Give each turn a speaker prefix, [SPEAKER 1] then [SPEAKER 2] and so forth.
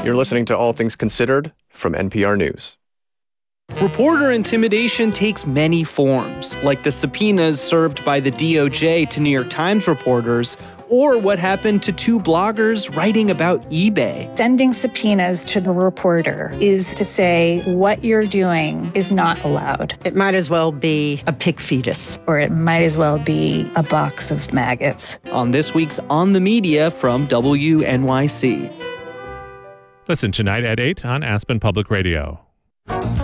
[SPEAKER 1] You're listening to All Things Considered from NPR News.
[SPEAKER 2] Reporter intimidation takes many forms, like the subpoenas served by the DOJ to New York Times reporters, or what happened to two bloggers writing about eBay.
[SPEAKER 3] Sending subpoenas to the reporter is to say what you're doing is not allowed.
[SPEAKER 4] It might as well be a pig fetus.
[SPEAKER 3] Or it might as well be a box of maggots.
[SPEAKER 2] On this week's On the Media from WNYC.
[SPEAKER 5] Listen tonight at 8 on Aspen Public Radio.